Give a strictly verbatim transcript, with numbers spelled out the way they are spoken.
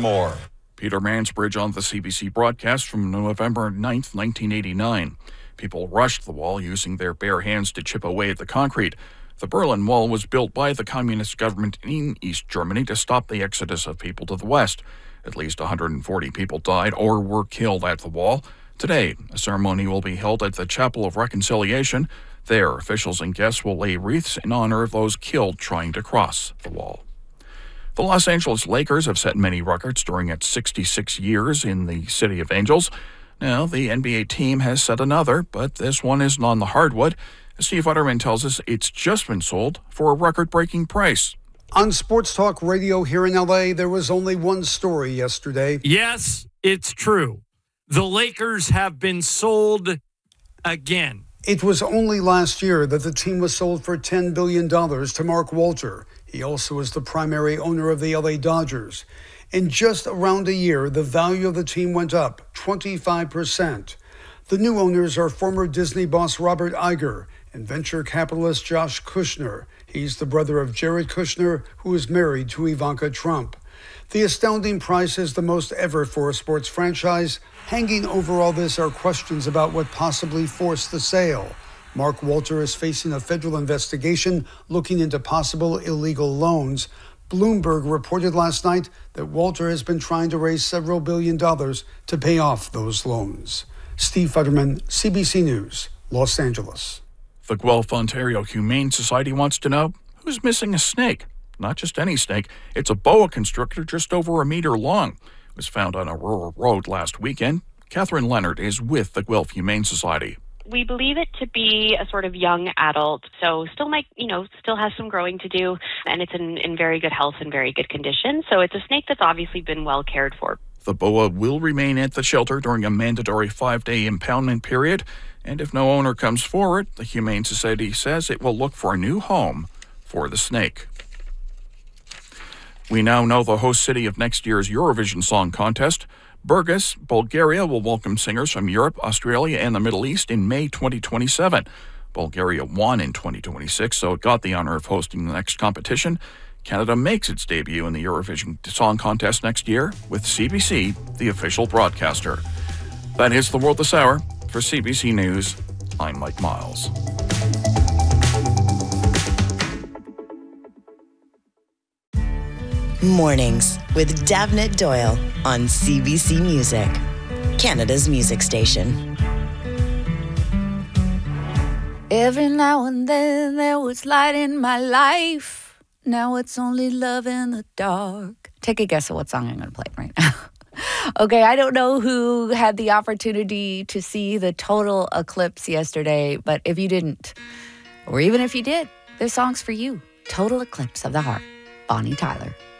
more. Peter Mansbridge on the C B C broadcast from November ninth, nineteen eighty-nine. People rushed the wall using their bare hands to chip away at the concrete. The Berlin Wall was built by the communist government in East Germany to stop the exodus of people to the west. At least one hundred forty people died or were killed at the wall. Today, a ceremony will be held at the Chapel of Reconciliation. There, officials and guests will lay wreaths in honor of those killed trying to cross the wall. The Los Angeles Lakers have set many records during its sixty-six years in the City of Angels. Now, the N B A team has set another, but this one isn't on the hardwood. Steve Utterman tells us it's just been sold for a record-breaking price. On Sports Talk Radio here in L A, there was only one story yesterday. Yes, it's true. The Lakers have been sold again. It was only last year that the team was sold for ten billion dollars to Mark Walter. He also is the primary owner of the L A Dodgers. In just around a year, the value of the team went up twenty-five percent. The new owners are former Disney boss Robert Iger and venture capitalist Josh Kushner. He's the brother of Jared Kushner, who is married to Ivanka Trump. The astounding price is the most ever for a sports franchise. Hanging over all this are questions about what possibly forced the sale. Mark Walter is facing a federal investigation looking into possible illegal loans. Bloomberg reported last night that Walter has been trying to raise several billion dollars to pay off those loans. Steve Futterman, C B C News, Los Angeles. The Guelph, Ontario Humane Society wants to know who's missing a snake. Not just any snake. It's a boa constrictor just over a meter long. It was found on a rural road last weekend. Catherine Leonard is with the Guelph Humane Society. We believe it to be a sort of young adult, so still might, you know, still has some growing to do, and it's in, in very good health and very good condition. So it's a snake that's obviously been well cared for. The boa will remain at the shelter during a mandatory five-day impoundment period, and if no owner comes forward, the Humane Society says it will look for a new home for the snake. We now know the host city of next year's Eurovision Song Contest. Burgas, Bulgaria, will welcome singers from Europe, Australia, and the Middle East in May twenty twenty-seven. Bulgaria won in twenty twenty-six, so it got the honor of hosting the next competition. Canada makes its debut in the Eurovision Song Contest next year with C B C, the official broadcaster. That is the world this hour. For C B C News, I'm Mike Miles. Mornings with Davnit Doyle on C B C Music, Canada's music station. Every now and then there was light in my life. Now it's only love in the dark. Take a guess at what song I'm going to play right now. Okay, I don't know who had the opportunity to see the total eclipse yesterday, but if you didn't, or even if you did, this song's for you. Total Eclipse of the Heart, Bonnie Tyler.